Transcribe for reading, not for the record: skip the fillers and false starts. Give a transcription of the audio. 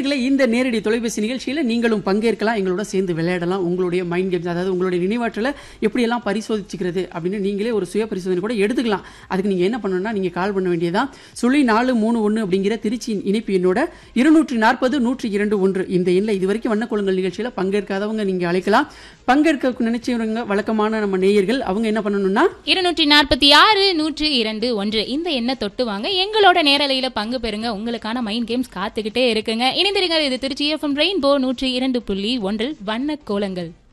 நேயர்களே, இந்த நேரடி தொலைபேசி நிகழ்ச்சியில நீங்களும் பங்கேற்கலாம், எங்களோட சேர்ந்து விளையாடலாம். உங்களுடைய மைண்ட் கேம்ஸ், அதாவது உங்களுடைய நினைவாற்றலை எப்படியெல்லாம் பரிசோதிச்சுக்கிறது அப்படின்னு நீங்களே ஒரு சுய பரிசோதனை கூட எடுத்துக்கலாம். அதுக்கு நீங்க என்ன பண்ணணும்னா, நீங்க கால் பண்ண வேண்டியதான் 0431 அப்படிங்கிற திருச்சியின் இணைப்பு எண்ணோட 240-102-1 இந்த எண்ணில் இதுவரைக்கும் வண்ணக்கோலங்கள் நிகழ்ச்சியில பங்கேற்காதவங்க நீங்க அழைக்கலாம். பங்கேற்க நினைச்சவங்க வழக்கமான நம்ம நேயர்கள் அவங்க என்ன பண்ணணும்னா 246-102-1 இந்த எண்ணை தொட்டு வாங்க, எங்களோட நேரலையில பங்கு பெறுங்க. உங்களுக்கான மைண்ட் கேம்ஸ் காத்துக்கிட்டே இருக்குங்க. இணைந்திருங்கள். இது திருச்சி FM ரெயின்போ 102.1 வண்ணக்கோலங்கள்.